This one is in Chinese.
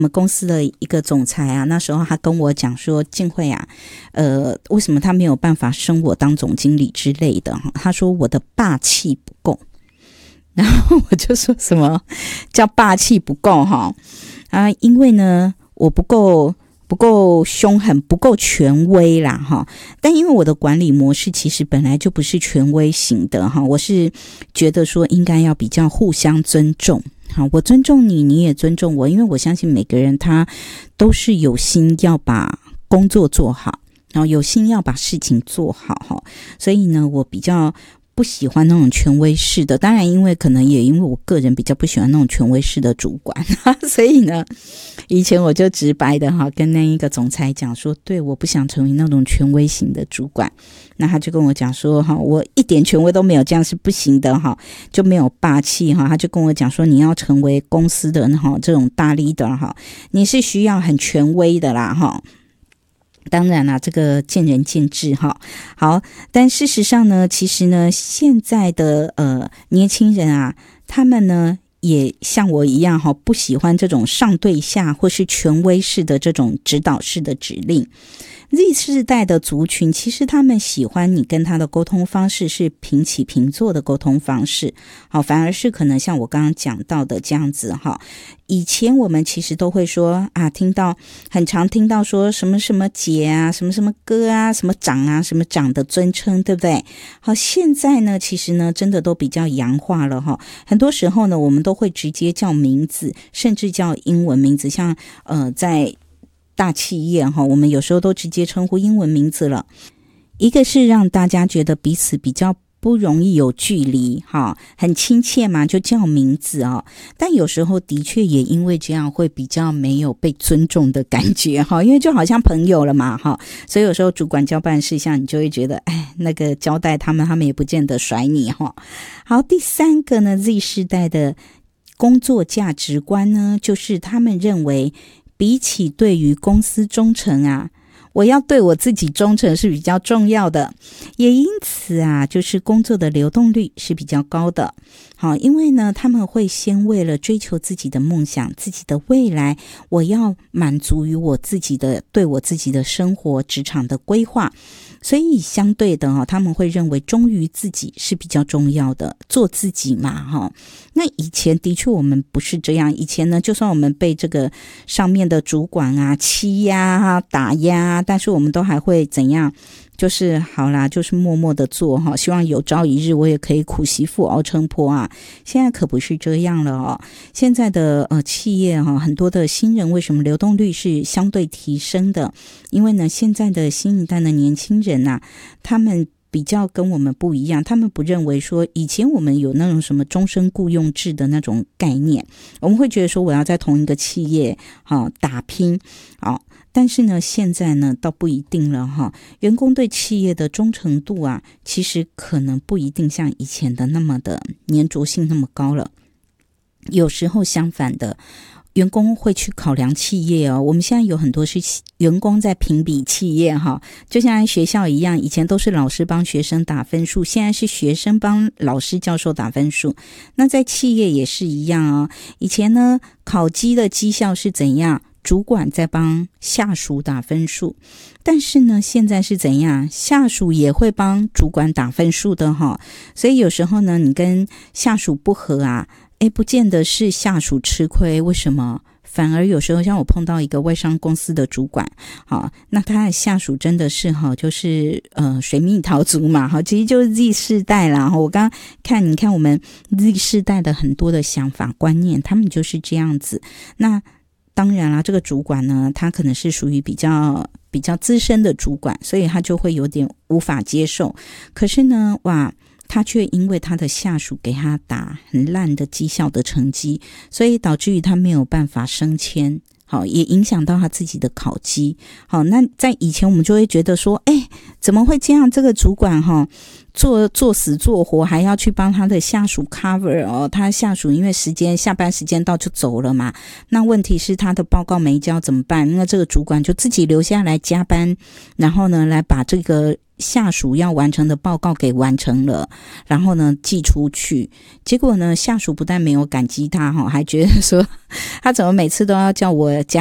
我们公司的一个总裁啊，那时候他跟我讲说，静慧啊，为什么他没有办法升我当总经理之类的？他说我的霸气不够，然后我就说什么叫霸气不够哈？因为呢，我不够凶狠，不够权威啦哈。但因为我的管理模式其实本来就不是权威型的哈，我是觉得说应该要比较互相尊重。好，我尊重你，你也尊重我，因为我相信每个人他都是有心要把工作做好，然后有心要把事情做好哈。所以呢，我比较不喜欢那种权威式的，当然因为可能也因为我个人比较不喜欢那种权威式的主管，所以呢，以前我就直白的跟那一个总裁讲说，对，我不想成为那种权威型的主管。那他就跟我讲说我一点权威都没有，这样是不行的就没有霸气他就跟我讲说，你要成为公司的这种大 leader 你是需要很权威的啦当然啦，这个见仁见智好，但事实上呢，其实呢，现在的年轻人啊，他们呢也像我一样不喜欢这种上对下或是权威式的这种指导式的指令。Z 世代的族群，其实他们喜欢你跟他的沟通方式是平起平坐的沟通方式，反而是可能像我刚刚讲到的这样子以前我们其实都会说很常听到说什么什么姐啊，什么什么哥啊，什么长啊，什么长的尊称，对不对？好，现在呢，其实呢，真的都比较洋化了很多时候呢，我们都会直接叫名字，甚至叫英文名字，像在大企业我们有时候都直接称呼英文名字了。一个是让大家觉得彼此比较不容易有距离很亲切嘛，就叫名字但有时候的确也因为这样会比较没有被尊重的感觉因为就好像朋友了嘛所以有时候主管交办事项，你就会觉得那个交代他们也不见得甩你好，第三个呢 Z 世代的工作价值观呢，就是他们认为比起对于公司忠诚啊，我要对我自己忠诚是比较重要的，也因此啊，就是工作的流动率是比较高的。好，因为呢，他们会先为了追求自己的梦想、自己的未来，我要满足于我自己的对我自己的生活、职场的规划。所以相对的他们会认为忠于自己是比较重要的，做自己嘛那以前的确我们不是这样，以前呢，就算我们被这个上面的主管啊欺压打压，但是我们都还会怎样，就是好啦，就是默默的做希望有朝一日我也可以苦媳妇熬成婆啊。现在可不是这样了现在的企业很多的新人为什么流动率是相对提升的？因为呢，现在的新一代的年轻人啊，他们比较跟我们不一样，他们不认为说以前我们有那种什么终身雇佣制的那种概念，我们会觉得说我要在同一个企业打拼但是呢，现在呢倒不一定了员工对企业的忠诚度啊，其实可能不一定像以前的那么的粘着性那么高了。有时候相反的，员工会去考量企业我们现在有很多是员工在评比企业就像学校一样，以前都是老师帮学生打分数，现在是学生帮老师教授打分数。那在企业也是一样以前呢，考绩的绩效是怎样？主管在帮下属打分数，但是呢，现在是怎样？下属也会帮主管打分数的所以有时候呢，你跟下属不合啊，不见得是下属吃亏，为什么？反而有时候像我碰到一个外商公司的主管那他的下属真的是就是水蜜桃族嘛其实就是 Z 世代啦我刚刚看你看我们 Z 世代的很多的想法观念，他们就是这样子。那当然啦，这个主管呢，他可能是属于比较资深的主管，所以他就会有点无法接受。可是呢，他却因为他的下属给他打很烂的绩效的成绩，所以导致于他没有办法升迁，也影响到他自己的考绩。那在以前我们就会觉得说，怎么会这样？这个主管做死做活还要去帮他的下属 cover 他下属因为下班时间到就走了嘛，那问题是他的报告没交怎么办？那这个主管就自己留下来加班，然后呢来把这个下属要完成的报告给完成了，然后呢寄出去，结果呢下属不但没有感激他，还觉得说他怎么每次都要叫我加